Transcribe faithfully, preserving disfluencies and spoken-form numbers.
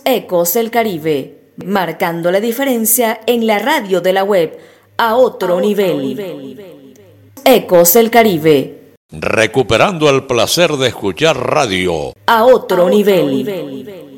Ecos del Caribe, marcando la diferencia en la radio de la web a otro, a nivel. otro nivel. Ecos del Caribe. Recuperando el placer de escuchar radio a otro, a otro nivel. nivel.